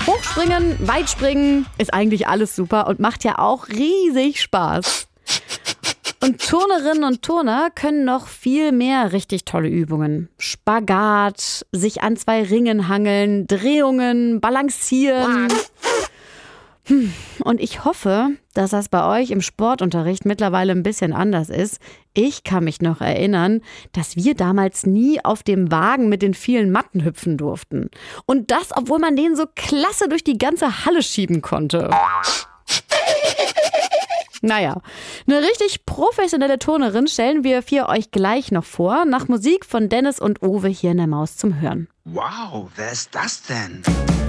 Hochspringen, Weitspringen ist eigentlich alles super und macht ja auch riesig Spaß. Und Turnerinnen und Turner können noch viel mehr richtig tolle Übungen. Spagat, sich an 2 Ringen hangeln, Drehungen, Balancieren. Und ich hoffe, dass das bei euch im Sportunterricht mittlerweile ein bisschen anders ist. Ich kann mich noch erinnern, dass wir damals nie auf dem Wagen mit den vielen Matten hüpfen durften. Und das, obwohl man den so klasse durch die ganze Halle schieben konnte. Naja, eine richtig professionelle Turnerin stellen wir für euch gleich noch vor, nach Musik von Dennis und Uwe hier in der Maus zum Hören. Wow, wer ist das denn?